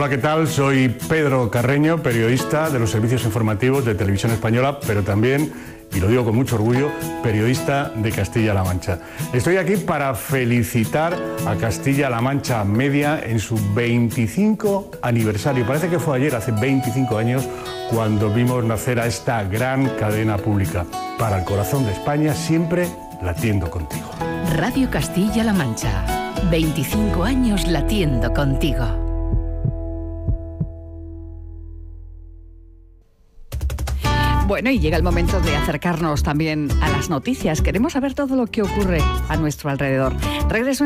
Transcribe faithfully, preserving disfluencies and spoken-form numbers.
Hola, ¿qué tal? Soy Pedro Carreño, periodista de los servicios informativos de Televisión Española, pero también, y lo digo con mucho orgullo, periodista de Castilla-La Mancha. Estoy aquí para felicitar a Castilla-La Mancha Media en su veinticinco aniversario. Parece que fue ayer, hace veinticinco años, cuando vimos nacer a esta gran cadena pública. Para el corazón de España, siempre latiendo contigo. Radio Castilla-La Mancha. veinticinco años latiendo contigo. Bueno, y llega el momento de acercarnos también a las noticias. Queremos saber todo lo que ocurre a nuestro alrededor. Regreso